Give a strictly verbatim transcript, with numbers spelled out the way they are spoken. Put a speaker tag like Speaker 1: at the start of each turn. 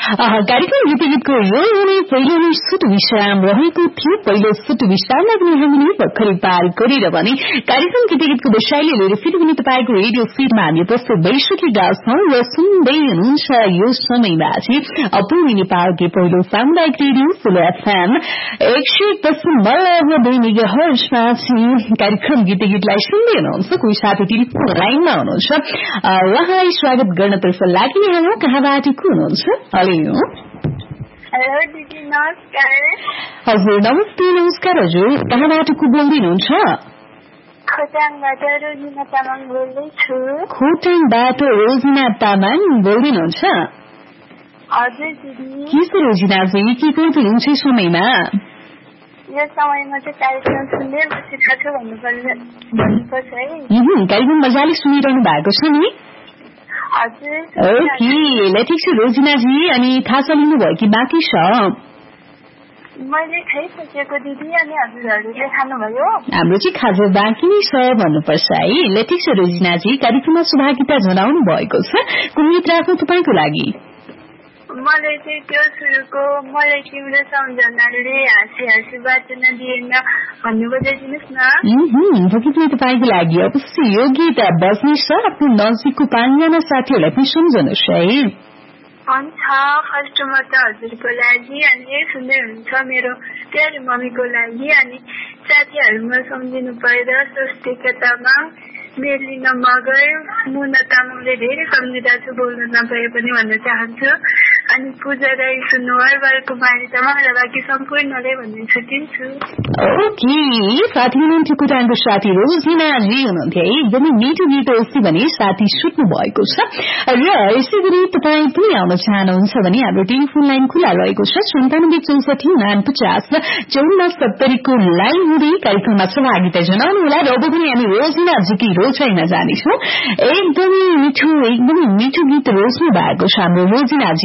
Speaker 1: कार्यक्रम गीत गीतको यो हुने पहिलो नै सुट विश्राम रहेको थियो। पहिलो सुट विश्रामलाई पनि हामीले भर्खरै पार गरेर भने कार्यक्रम गीत गीतको विषयले लिएर फेरि पनि तपाईँको रेडियो फिडमा हामी उपस्थित भइसकेका छौं र सुन्दै हुनुहुन्छ यो समयमा चाहिँ अपूर्वी नेपालकै पहिलो सामुदायिक रेडियो फुल एफएम एक सय दशमलव दुई मेगाहर्जमा चाहिँ कार्यक्रम गीत गीतलाई सुन्दै हुनुहुन्छ। कोही साथी टेलिफोन लाइनमा हुनुहुन्छ, उहाँलाई स्वागत गर्नतर्फ लागि हाम्रो कहाँबाट को हुनुहुन्छ? हेलो
Speaker 2: हेलो दिदी नमस्कार।
Speaker 1: हजुर नमस्ते। नमस्कार हजुर, कहाँबाट को बोल्दै हुनुहुन्छ?
Speaker 2: खोटाङबाट रोजिना तामाङ बोल्दैछु।
Speaker 1: खोटाङबाट रोजिना तामाङ बोल्दै हुनुहुन्छ?
Speaker 2: हजुर दिदी।
Speaker 1: के छ रोजिनाजी, के गर्दै हुनुहुन्छ समयमा?
Speaker 2: यो समयमा चाहिँ कार्यक्रम सुन्दै बसिरहेको छु भन्नुपर्छ है।
Speaker 1: कार्यक्रम मजाले सुनिरहनु भएको छ नि?
Speaker 2: हजुर।
Speaker 1: ओके ल ठिक छ रोजिनाजी, अनि थाहा चलिनु भयो कि बाँकी छ?
Speaker 2: मैले खाइसकेको दिदी, अनि हजुरहरूले खानुभयो?
Speaker 1: हाम्रो चाहिँ खाजा बाँकी नै छ भन्नुपर्छ है। ल ठिक छ रोजिनाजी, कार्यक्रममा शुभाकांक्षा जनाउनु भएको छ, कुन गीत राख्नु तपाईँको लागि?
Speaker 2: मलाई चाहिँ त्यो सुरुको मलाई तिम्रो सम्झनाले हाँसी हाँसी बाँच्न दिएन भन्ने बजाइदिनुहोस् न।
Speaker 1: पक्कै पनि तपाईँको लागि अवश्य यो गीत बज्नेछ। आफ्नो नजिकको पाँचजना साथीहरूलाई पनि सम्झनुहोस् है।
Speaker 2: हुन्छ, फर्स्टमा त हजुरको लागि, अनि सुन्दै हुनुहुन्छ मेरो प्यारी मम्मीको लागि, अनि साथीहरूमा सम्झिनु पर्दा स्वस्तिका तामाङ, मेलिना मगर, मुना तामाङले धेरै सम्झिँदा छु बोल्न नपाए पनि भन्न चाहन्छु, अनि पूजा राई सुनुवार, कुमारी तामाङ र बाँकी सम्पूर्णले भन्न छुट्टिन्छु।
Speaker 1: ओके, साथी हुनुहुन्थ्यो कुटाङको साथी रोजिनाजी हुनुहुन्थ्यो है। एकदमै मिठो गीत होस् भने साथी सुत्नु भएको छ। र यसै गरी तपाईँ पनि आउन चाहनुहुन्छ भने हाम्रो टेलिफोन लाइन खुला रहेको छ, सन्तानब्बे चौसठी उनापचास चौन्न सत्तरीको लाइन हुँदै कार्यक्रममा सहभागिता जनाउनु होला। र अब पनि हामी रोजिनाजीकी रोजाइमा जानेछौँ। एकदमै मिठो एकदमै मिठो गीत रोज्नु भएको छ हाम्रो रोजिनाजी।